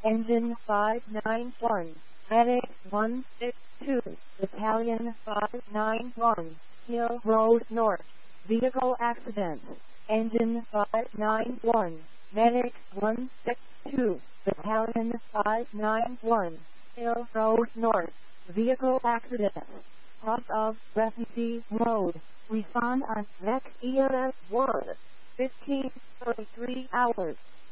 Engine 591, Medic 162, Battalion 591, Hill Road North, Vehicle Accident. Engine 591, Medic 162, Battalion 591, Hill Road North, Vehicle Accident. Cross of Refugee Road. Respond on VEC EMS 1, 15:33 hours.